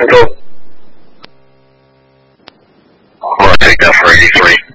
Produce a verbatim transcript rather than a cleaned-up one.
Control. I'm going to take that for eighty-three.